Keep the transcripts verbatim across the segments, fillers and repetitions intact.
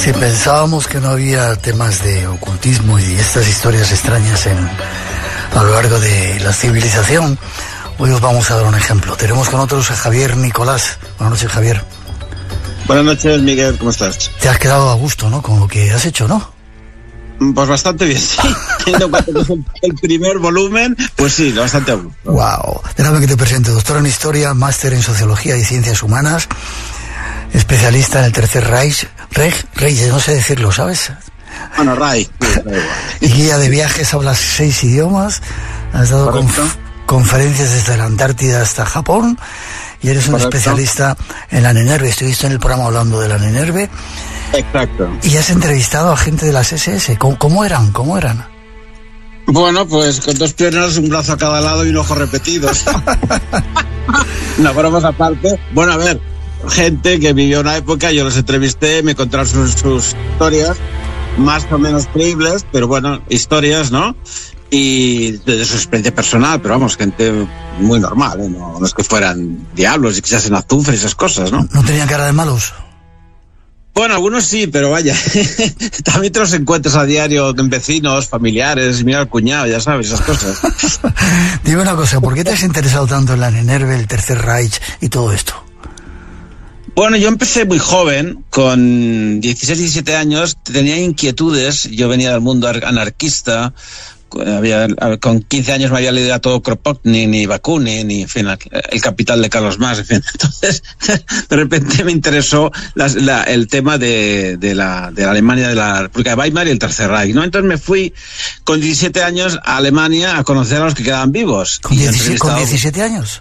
Si pensábamos que no había temas de ocultismo y estas historias extrañas en, a lo largo de la civilización, hoy os vamos a dar un ejemplo. Tenemos con nosotros a Javier Nicolás. Buenas noches, Javier. Buenas noches, Miguel, ¿cómo estás? Te has quedado a gusto, ¿no? Con lo que has hecho, ¿no? Pues bastante bien, sí. Teniendo en cuenta que es el primer volumen, pues sí, bastante a gusto. Wow. Déjame que te presente. Doctor en Historia, máster en Sociología y Ciencias Humanas, especialista en el Tercer Reich, Reich, Reich, no sé decirlo, ¿sabes? Bueno, Reich. Y guía de viajes, hablas seis idiomas, has dado conf- conferencias desde la Antártida hasta Japón, y eres un Correcto. especialista en la NENERVE. Estuviste en el programa hablando de la NENERVE. Exacto. Y has entrevistado a gente de las ese ese. ¿Cómo, cómo eran? ¿Cómo eran? Bueno, pues con dos piernas, un brazo a cada lado y un ojo repetidos. No, bromas aparte. Bueno, a ver, gente que vivió una época, yo los entrevisté, me contaron sus, sus historias, más o menos creíbles, pero bueno, historias, ¿no? Y de su experiencia personal, pero vamos, gente muy normal, ¿eh? No, no es que fueran diablos y quizás en azufre y esas cosas, ¿no? ¿No tenían cara de malos? Bueno, algunos sí, pero vaya, también te los encuentras a diario en vecinos, familiares, mira al cuñado, ya sabes, esas cosas. Dime una cosa, ¿por qué te has interesado tanto en la NENERVE, el Tercer Reich y todo esto? Bueno, yo empecé muy joven, con dieciséis, diecisiete años, tenía inquietudes, yo venía del mundo anarquista. Había, con quince años me había leído a todo Kropotkin y Bakunin y en fin, El Capital de Carlos Marx, en fin. Entonces, de repente me interesó la, la, el tema de, de, la, de la Alemania, de la República de Weimar y el Tercer Reich, ¿no? Entonces me fui con diecisiete años a Alemania a conocer a los que quedaban vivos. ¿Con, diecisiete, ¿con diecisiete años?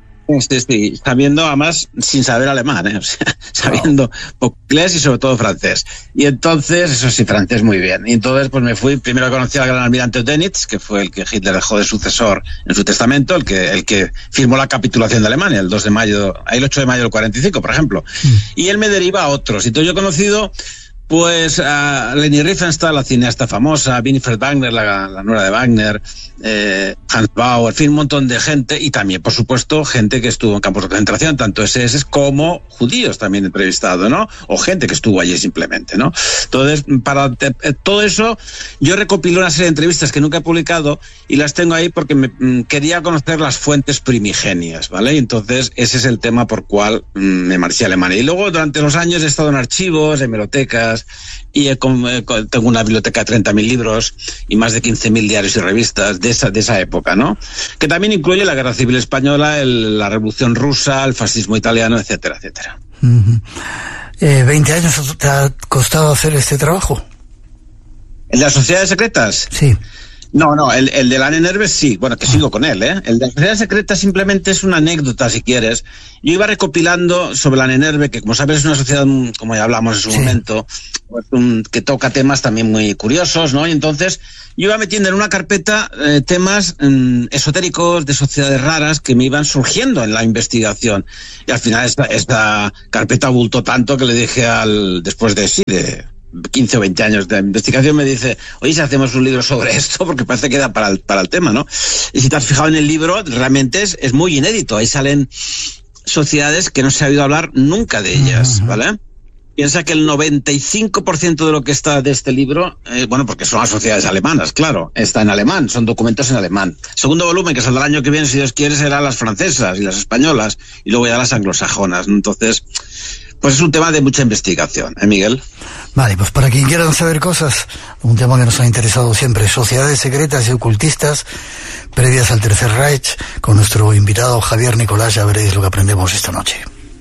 Sí, sí, sabiendo además sin saber alemán, ¿eh? O sea, sabiendo wow. poco inglés y sobre todo francés. Y entonces, eso sí, francés muy bien. Y entonces pues me fui, primero conocí al gran almirante Dönitz, que fue el que Hitler dejó de sucesor en su testamento, el que el que firmó la capitulación de Alemania, el dos de mayo, el ocho de mayo del cuarenta y cinco, por ejemplo. Mm. Y él me deriva a otros. Y entonces yo he conocido pues a Leni Riefenstahl, la cineasta famosa, Winifred Wagner, la, la nuera de Wagner, eh, Hans Bauer, en fin, un montón de gente, y también, por supuesto, gente que estuvo en campos de concentración, tanto ese ese como judíos también entrevistado, ¿no? O gente que estuvo allí simplemente, ¿no? Entonces, para eh, todo eso, yo recopilé una serie de entrevistas que nunca he publicado y las tengo ahí porque me, mm, quería conocer las fuentes primigenias, ¿vale? Y entonces, ese es el tema por cual mm, me marché a Alemania. Y luego, durante los años, he estado en archivos, en bibliotecas, y he, tengo una biblioteca de treinta mil libros y más de quince mil diarios y revistas de esa, de esa época, ¿no? Que también incluye la Guerra Civil Española, el, la Revolución Rusa, el fascismo italiano, etcétera, etcétera. Uh-huh. eh, ¿veinte años te ha costado hacer este trabajo? ¿El de las sociedades secretas? Sí. No, no, el, el de la NENERVE sí, bueno, que sigo con él, ¿eh? El de la sociedad secreta simplemente es una anécdota, si quieres. Yo iba recopilando sobre la NENERVE, que como sabes es una sociedad, como ya hablamos en su sí. momento, pues, un, que toca temas también muy curiosos, ¿no? Y entonces yo iba metiendo en una carpeta eh, temas eh, esotéricos de sociedades raras que me iban surgiendo en la investigación. Y al final esta, esta carpeta abultó tanto que le dije al, después de sí, de quince o veinte años de investigación, me dice, oye, si hacemos un libro sobre esto, porque parece que da para el, para el tema, ¿no? Y si te has fijado en el libro, realmente es, es muy inédito. Ahí salen sociedades que no se ha oído hablar nunca de ellas, ¿vale? Piensa que el noventa y cinco por ciento de lo que está de este libro, eh, bueno, porque son las sociedades alemanas, claro, está en alemán, son documentos en alemán. Segundo volumen, que saldrá el año que viene, si Dios quiere, serán las francesas y las españolas, y luego ya las anglosajonas, ¿no? Entonces, pues es un tema de mucha investigación, ¿eh, Miguel? Vale, pues para quien quiera saber cosas, un tema que nos ha interesado siempre, sociedades secretas y ocultistas previas al Tercer Reich, con nuestro invitado Javier Nicolás, ya veréis lo que aprendemos esta noche.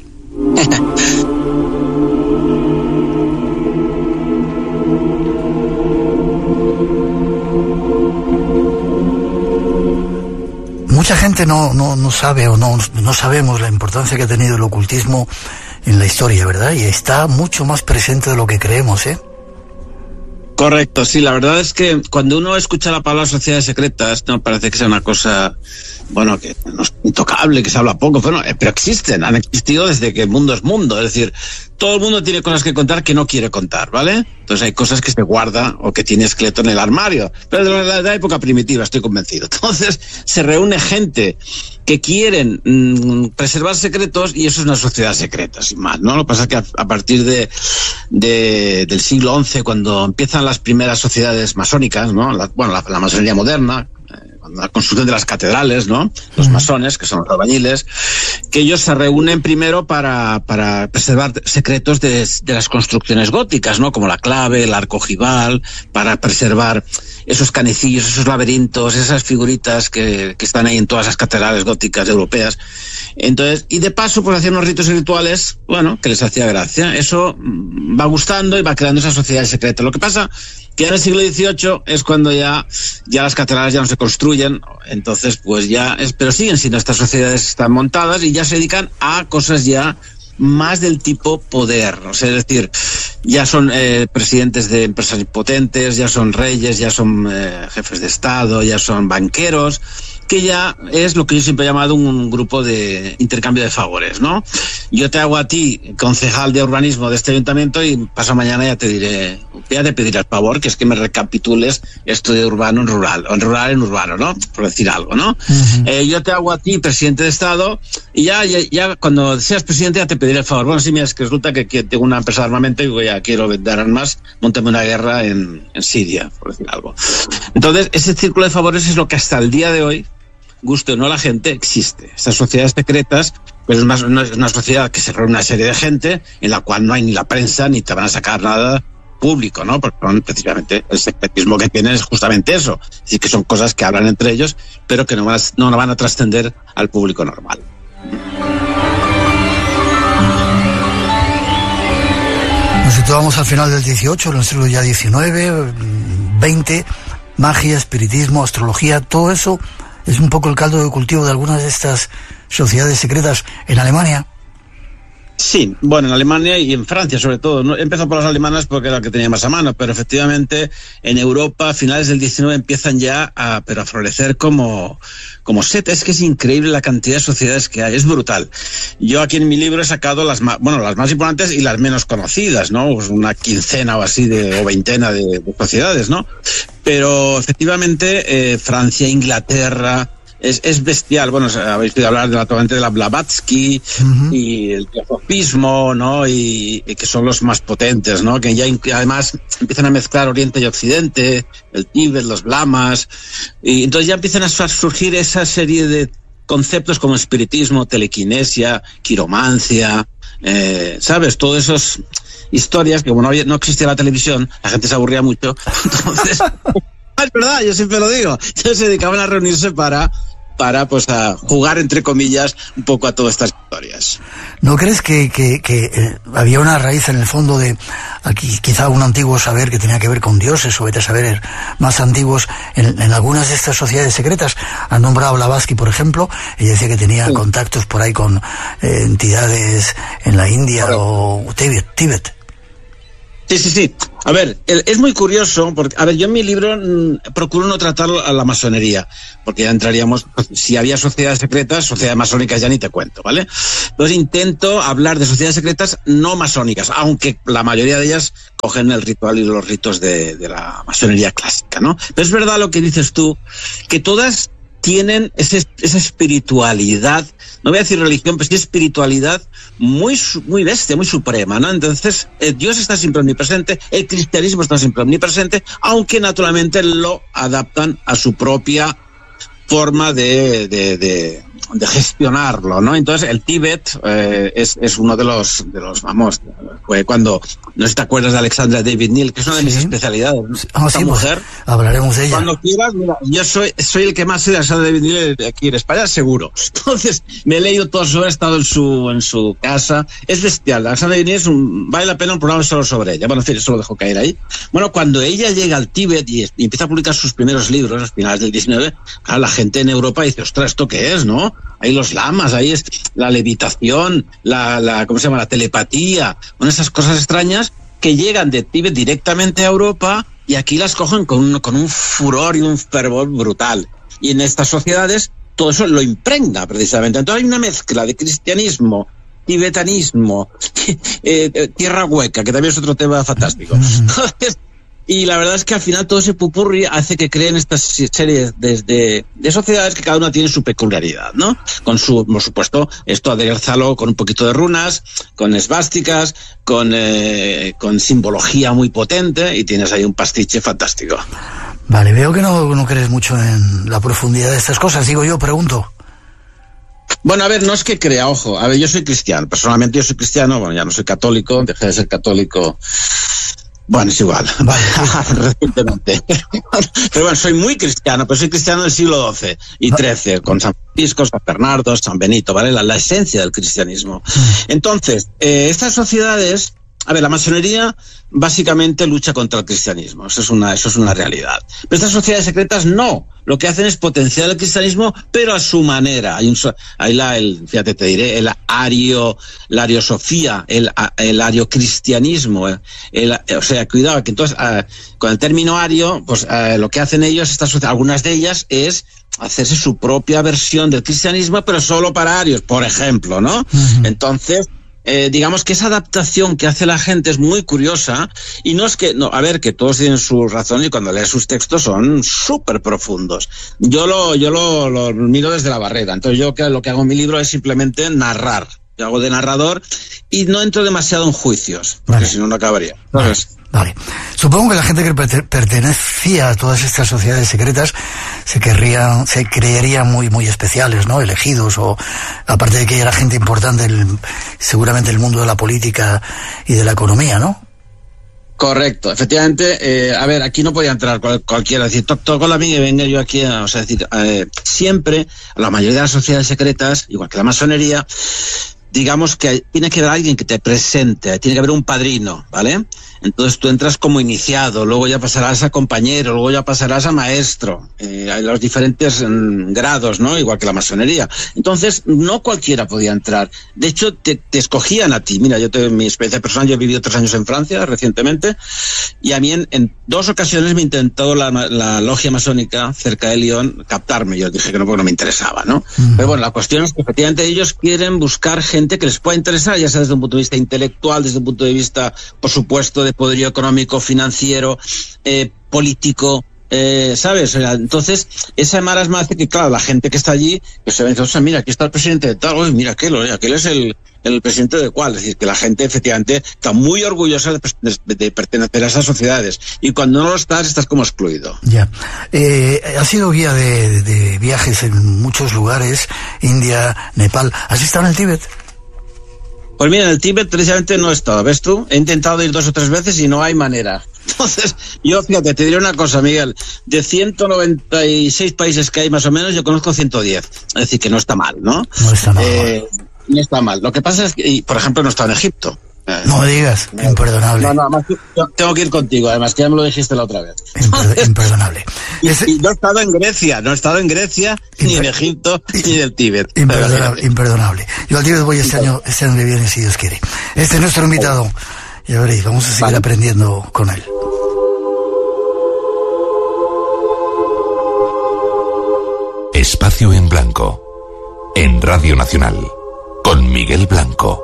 Mucha gente no, no, no sabe o no, no sabemos la importancia que ha tenido el ocultismo en la historia, ¿verdad? Y está mucho más presente de lo que creemos, ¿eh? Correcto, sí, la verdad es que cuando uno escucha la palabra sociedades secretas, no parece que sea una cosa, bueno, que no es intocable, que se habla poco, pero, no, pero existen, han existido desde que el mundo es mundo, es decir, todo el mundo tiene cosas que contar que no quiere contar, ¿vale? Entonces hay cosas que se guarda o que tiene esqueleto en el armario, pero de la, de la época primitiva, estoy convencido. Entonces se reúne gente que quieren mmm, preservar secretos y eso es una sociedad secreta, sin más, ¿no? Lo que pasa es que a, a partir de de, del siglo once, cuando empiezan las primeras sociedades masónicas, ¿no? La, bueno, la, la masonería moderna, la construcción de las catedrales, ¿no? Los masones, que son los albañiles, que ellos se reúnen primero para, para preservar secretos de, de las construcciones góticas, ¿no? Como la clave, el arco ojival, para preservar esos canecillos, esos laberintos, esas figuritas que, que están ahí en todas las catedrales góticas europeas. Entonces, y de paso, pues hacían unos ritos y rituales, bueno, que les hacía gracia. Eso va gustando y va creando esa sociedad secreta. Lo que pasa que en el siglo dieciocho es cuando ya, ya las catedrales ya no se construyen, entonces pues ya, es, pero siguen siendo estas sociedades están montadas y ya se dedican a cosas ya más del tipo poder, o sea, es decir, ya son eh, presidentes de empresas potentes, ya son reyes, ya son eh, jefes de Estado, ya son banqueros, que ya es lo que yo siempre he llamado un grupo de intercambio de favores, ¿no? Yo te hago a ti concejal de urbanismo de este ayuntamiento y paso mañana ya te diré, ya te pediré el favor que es que me recapitules esto de urbano en rural, o en rural en urbano, ¿no? Por decir algo, ¿no? Uh-huh. Eh, yo te hago a ti presidente de Estado y ya, ya, ya cuando seas presidente ya te pediré el favor. Bueno, sí, mira, es que resulta que, que tengo una empresa de armamento y ya quiero vender armas, montame una guerra en, en Siria, por decir algo. Entonces, ese círculo de favores es lo que hasta el día de hoy, guste o no la gente, existe. Estas sociedades secretas, pues es una, una, una sociedad que se reúne una serie de gente en la cual no hay ni la prensa ni te van a sacar nada público, ¿no? Porque precisamente el secretismo que tienen es justamente eso. Es decir, que son cosas que hablan entre ellos, pero que no van a, no van a trascender al público normal. Nos situamos al final del dieciocho, en el siglo ya diecinueve, veinte, magia, espiritismo, astrología, todo eso es un poco el caldo de cultivo de algunas de estas sociedades secretas en Alemania. Sí, bueno, en Alemania y en Francia sobre todo. No, empezó por las alemanas porque era la que tenía más a mano, pero efectivamente en Europa a finales del diecinueve empiezan ya a, pero a florecer como, como seta. Es que es increíble la cantidad de sociedades que hay, es brutal. Yo aquí en mi libro he sacado las más, bueno, las más importantes y las menos conocidas, ¿no? Pues una quincena o así de, o veintena de, de sociedades, ¿no? Pero efectivamente eh, Francia, Inglaterra, Es, es bestial. Bueno, habéis oído hablar de la, de la Blavatsky uh-huh. y el teosofismo, ¿no? Y, y que son los más potentes, ¿no? Que ya además empiezan a mezclar Oriente y Occidente, el Tíbet, los Lamas, y entonces ya empiezan a surgir esa serie de conceptos como espiritismo, telequinesia, quiromancia, eh, ¿sabes? Todas esas historias que como no, había, no existía la televisión, la gente se aburría mucho, entonces... Es verdad, yo siempre lo digo. Entonces se dedicaban a reunirse para, para pues, a jugar, entre comillas, un poco a todas estas historias. ¿No crees que, que, que eh, había una raíz en el fondo de, aquí quizá un antiguo saber que tenía que ver con dioses o vete a saber más antiguos en, en algunas de estas sociedades secretas? Han nombrado a Blavatsky, por ejemplo, ella decía que tenía sí. contactos por ahí con eh, entidades en la India Correcto. o Tíbet. Tíbet. Sí, sí, sí. A ver, es muy curioso, porque, a ver, yo en mi libro mmm, procuro no tratar a la masonería, porque ya entraríamos, si había sociedades secretas, sociedades masónicas ya ni te cuento, ¿vale? Entonces intento hablar de sociedades secretas no masónicas, aunque la mayoría de ellas cogen el ritual y los ritos de, de la masonería clásica, ¿no? Pero es verdad lo que dices tú, que todas tienen ese, esa espiritualidad, no voy a decir religión, pero sí espiritualidad muy, muy bestia, muy suprema, ¿no? Entonces, eh, Dios está siempre omnipresente, el cristianismo está siempre omnipresente, aunque naturalmente lo adaptan a su propia forma de, de, de, de gestionarlo, ¿no? Entonces, el Tíbet eh, es, es uno de los, de los, vamos, fue cuando, no sé si te acuerdas de Alexandra David Neal, que es una de sí. mis especialidades, ¿no? Ah, Esta sí, mujer. Pues, hablaremos de ella. Cuando quieras, mira, yo soy, soy el que más sé de Alexandra David Neal aquí en España, seguro. Entonces, me he leído todo sobre, he estado en su, en su casa. Es bestial. Alexandra David Neal es un, vale la pena un programa solo sobre ella. Bueno, en fin, eso lo dejo caer ahí. Bueno, cuando ella llega al Tíbet y, y empieza a publicar sus primeros libros, a finales del diecinueve, claro, la gente en Europa dice, ostras, ¿esto qué es, no? Ahí los lamas, ahí es la levitación, la, la, ¿cómo se llama? La telepatía, bueno, esas cosas extrañas que llegan de Tíbet directamente a Europa y aquí las cogen con un, con un furor y un fervor brutal. Y en estas sociedades todo eso lo impregna precisamente. Entonces hay una mezcla de cristianismo, tibetanismo, eh, tierra hueca, que también es otro tema fantástico. Entonces, Y la verdad es que al final todo ese pupurri hace que creen estas series de, de, de sociedades que cada una tiene su peculiaridad, ¿no? Con su, por supuesto, esto aderezalo con un poquito de runas, con esvásticas, con, eh, con simbología muy potente, y tienes ahí un pastiche fantástico. Vale, veo que no, no crees mucho en la profundidad de estas cosas, digo yo, pregunto. Bueno, a ver, no es que crea, ojo, a ver, yo soy cristiano, personalmente yo soy cristiano, bueno, ya no soy católico, dejé de ser católico. Bueno, es igual, vale. Recientemente. Pero bueno, soy muy cristiano, pero soy cristiano del siglo doce y trece, con San Francisco, San Bernardo, San Benito, ¿vale? La, la esencia del cristianismo. Entonces, eh, estas sociedades, a ver, la masonería básicamente lucha contra el cristianismo, eso es una, eso es una realidad. Pero estas sociedades secretas no, lo que hacen es potenciar el cristianismo, pero a su manera. Hay un, hay la, el, fíjate, te diré, el ario, la ariosofía, el, el ariocristianismo, el, o sea, cuidado, que entonces, uh, con el término ario, pues uh, lo que hacen ellos, estas algunas de ellas, es hacerse su propia versión del cristianismo, pero solo para arios, por ejemplo, ¿no? Uh-huh. Entonces, Eh, digamos que esa adaptación que hace la gente es muy curiosa, y no es que, no, a ver, que todos tienen su razón, y cuando lees sus textos son súper profundos. Yo lo, yo lo, lo miro desde la barrera, entonces yo que, lo que hago en mi libro es simplemente narrar. Yo hago de narrador y no entro demasiado en juicios, porque vale. si no, no acabaría. Entonces, vale. Supongo que la gente que pertenecía a todas estas sociedades secretas se querrían, se creerían muy, muy especiales, ¿no? Elegidos, o aparte de que era gente importante, el, seguramente el mundo de la política y de la economía, ¿no? Correcto, efectivamente. Eh, a ver, aquí no podía entrar cual, cualquiera, decir, toco la mía y venga yo aquí, a, o sea, decir, eh, siempre, la mayoría de las sociedades secretas, igual que la masonería, digamos que tiene que haber alguien que te presente, tiene que haber un padrino, ¿vale? Entonces tú entras como iniciado, luego ya pasarás a compañero, luego ya pasarás a maestro, eh, hay los diferentes mm, grados, ¿no? Igual que la masonería. Entonces, no cualquiera podía entrar. De hecho, te, te escogían a ti. Mira, yo tengo mi experiencia personal, yo he vivido tres años en Francia recientemente, y a mí en, en dos ocasiones me intentó la, la logia masónica cerca de Lyon captarme. Yo dije que no, porque no me interesaba, ¿no? Mm. Pero bueno, la cuestión es que efectivamente ellos quieren buscar gente que les pueda interesar, ya sea desde un punto de vista intelectual, desde un punto de vista, por supuesto, de poderío económico, financiero, eh, político, eh, ¿sabes? O sea, entonces, esa marasma hace que, claro, la gente que está allí, que se ve, o sea, mira, aquí está el presidente de tal, uy, mira, aquel, aquel es el, el presidente de cuál. Es decir, que la gente efectivamente está muy orgullosa de, de, de pertenecer a esas sociedades, y cuando no lo estás, estás como excluido. Ya. Eh, has sido guía de, de viajes en muchos lugares, India, Nepal. ¿Has estado en el Tíbet? Pues mira, en el Tíbet precisamente no he estado, ¿ves tú? He intentado ir dos o tres veces y no hay manera. Entonces, yo, fíjate, te diré una cosa, Miguel. De ciento noventa y seis países que hay más o menos, yo conozco ciento diez. Es decir, que no está mal, ¿no? No está mal. Eh, no está mal. Lo que pasa es que, y, por ejemplo, no he estado en Egipto. No me digas, no, imperdonable. No, no, además yo tengo que ir contigo, además que ya me lo dijiste la otra vez. Imper imperdonable. Y, Ese... y no he estado en Grecia, no he estado en Grecia, Imper... ni en Egipto, ni en el Tíbet. Imperdonable, imperdonable. Yo al Tíbet voy este año, este año que viene, si Dios quiere. Este es nuestro invitado. Ya veréis, vamos a seguir vale. aprendiendo con él. Espacio en Blanco, en Radio Nacional, con Miguel Blanco.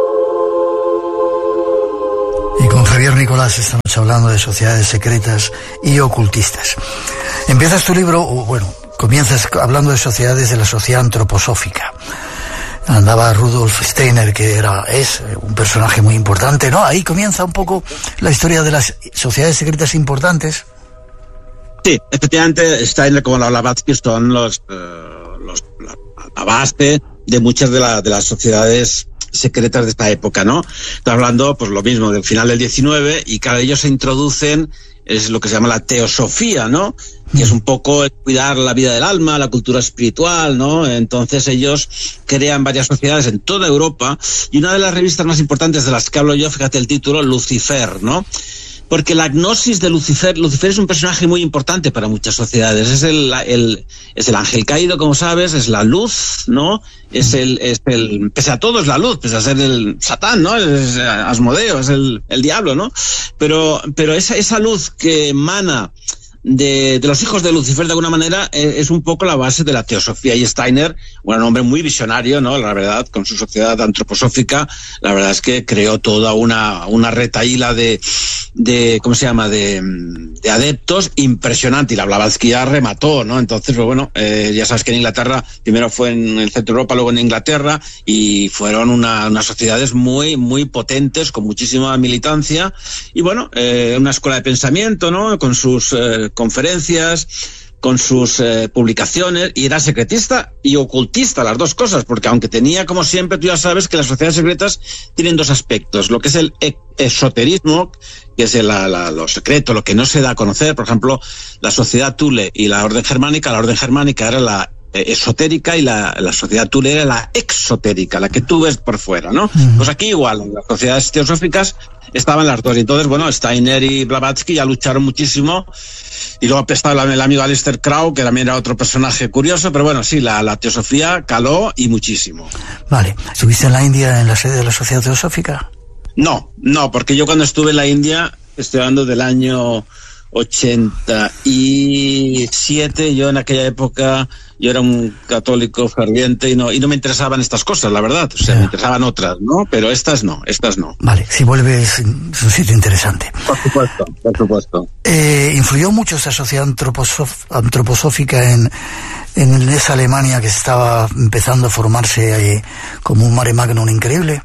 Y con Javier Nicolás esta noche hablando de sociedades secretas y ocultistas. Empiezas tu libro, o bueno, comienzas hablando de sociedades de la sociedad antroposófica. Andaba Rudolf Steiner, que era, es un personaje muy importante, ¿no? Ahí comienza un poco la historia de las sociedades secretas importantes. Sí, efectivamente, Steiner, como la Blavatsky, son los, uh, los la, la base de muchas de, la, de las sociedades secretas de esta época, ¿no? Está hablando, pues lo mismo, del final del diecinueve, y cada ellos se introducen, es lo que se llama la teosofía, ¿no? Que es un poco cuidar la vida del alma, la cultura espiritual, ¿no? Entonces ellos crean varias sociedades en toda Europa, y una de las revistas más importantes de las que hablo yo, fíjate el título, Lucifer, ¿no? Porque la gnosis de Lucifer, Lucifer es un personaje muy importante para muchas sociedades. Es el, el, es el ángel caído, como sabes, es la luz, ¿no? Es el, es el, pese a todo es la luz, pese a ser el Satán, ¿no? Es Asmodeo, es el, el diablo, ¿no? Pero, pero esa, esa luz que emana de, de los hijos de Lucifer, de alguna manera, es un poco la base de la teosofía. Y Steiner, un hombre muy visionario, ¿no? La verdad, con su sociedad antroposófica, la verdad es que creó toda una, una retahíla de, de ¿cómo se llama?, de, de adeptos impresionante, y la Blavatsky ya remató, ¿no? Entonces, pues bueno, eh, ya sabes que en Inglaterra, primero fue en el centro de Europa, luego en Inglaterra, y fueron una, unas sociedades muy, muy potentes, con muchísima militancia, y bueno, eh, una escuela de pensamiento, ¿no?, con sus eh, conferencias, con sus eh, publicaciones, y era secretista y ocultista, las dos cosas, porque aunque tenía, como siempre, tú ya sabes que las sociedades secretas tienen dos aspectos, lo que es el esoterismo, que es el, la, la, lo secreto, lo que no se da a conocer. Por ejemplo, la sociedad Thule y la orden germánica, la orden germánica era la esotérica y la, la sociedad Thule era la exotérica, la que tú ves por fuera, ¿no? Mm. Pues aquí igual, en las sociedades teosóficas estaban las dos, y entonces, bueno, Steiner y Blavatsky ya lucharon muchísimo, y luego estaba el amigo Aleister Crowley, que también era otro personaje curioso, pero bueno, sí, la, la teosofía caló y muchísimo. Vale, ¿estuviste en la India en la sede de la Sociedad Teosófica? No, no, porque yo cuando estuve en la India, estoy hablando del año ochenta y siete, yo en aquella época, yo era un católico ferviente y no, y no me interesaban estas cosas, la verdad, o sea, yeah. me interesaban otras, ¿no? Pero estas no, estas no. Vale, si vuelves, es un sitio interesante. Por supuesto, por supuesto. Eh, ¿Influyó mucho esta sociedad antroposof- antroposófica en, en esa Alemania que estaba empezando a formarse eh, como un mare magnum increíble?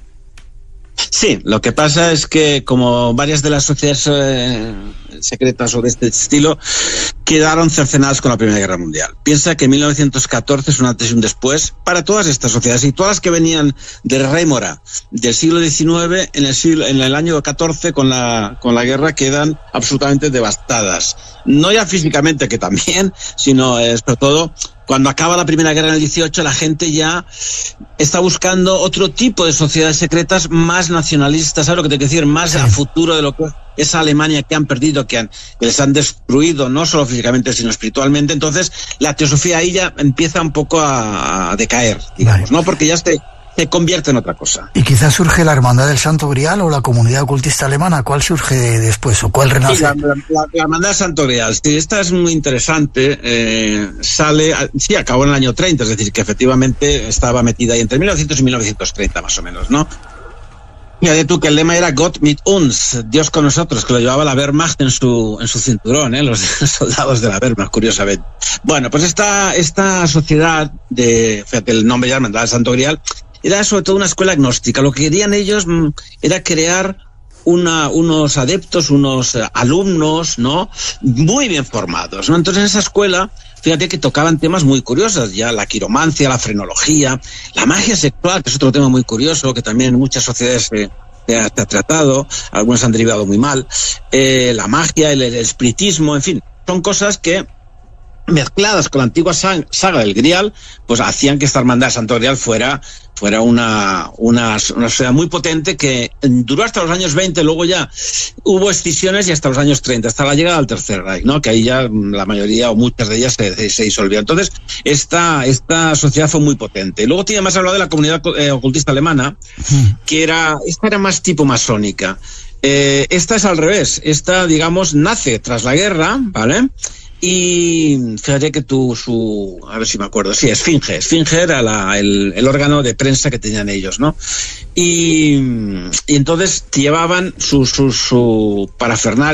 Sí, lo que pasa es que como varias de las sociedades eh, secretas o de este estilo quedaron cercenadas con la Primera Guerra Mundial. Piensa que mil novecientos catorce es un antes y un después para todas estas sociedades, y todas las que venían de rémora del siglo diecinueve, en el siglo, en el año catorce con la con la guerra quedan absolutamente devastadas. No ya físicamente, que también, sino eh, sobre todo cuando acaba la Primera Guerra en el dieciocho, la gente ya está buscando otro tipo de sociedades secretas más nacionalistas, ¿sabes lo que te quiero decir? Más sí. a futuro de lo que esa Alemania que han perdido, que, han, que les han destruido, no solo físicamente, sino espiritualmente. Entonces, la teosofía ahí ya empieza un poco a, a decaer, digamos, vale. ¿no? Porque ya se, se convierte en otra cosa. ¿Y quizás surge la Hermandad del Santo Grial o la Comunidad Ocultista Alemana? ¿Cuál surge después o cuál renace? Sí, la, la, la Hermandad del Santo Grial. Sí, esta es muy interesante. Eh, sale, sí, acabó en el año treinta, es decir, que efectivamente estaba metida ahí entre mil novecientos y mil novecientos treinta, más o menos, ¿no? Fíjate tú que el lema era Gott mit uns, Dios con nosotros, que lo llevaba la Wehrmacht en su en su cinturón, ¿eh? Los soldados de la Wehrmacht, curiosamente. Bueno, pues esta esta sociedad de, fíjate, el nombre ya, Hermandad del Santo Grial, era sobre todo una escuela agnóstica. Lo que querían ellos era crear una, unos adeptos, unos alumnos, ¿no?, muy bien formados, ¿no? Entonces en esa escuela, fíjate que tocaban temas muy curiosos, ya la quiromancia, la frenología, la magia sexual, que es otro tema muy curioso, que también en muchas sociedades se, se, ha, se ha tratado, algunos han derivado muy mal, eh, la magia, el, el espiritismo, en fin, son cosas que mezcladas con la antigua saga del Grial, pues hacían que esta Hermandad de Santo Grial fuera, fuera una, una, una sociedad muy potente que duró hasta los años veinte, luego ya hubo escisiones y hasta los años treinta, hasta la llegada del Tercer Reich, ¿no? Que ahí ya la mayoría o muchas de ellas se, se disolvieron. Entonces, esta, esta sociedad fue muy potente. Luego tiene más hablado de la comunidad eh, ocultista alemana, que era, esta era más tipo masónica. Eh, esta es al revés, esta, digamos, nace tras la guerra, ¿vale? Y fíjate que tú, su, a ver si me acuerdo, sí, Esfinge, Esfinge era la, el, el órgano de prensa que tenían ellos, ¿no? Y, y entonces llevaban su, su, su parafernalia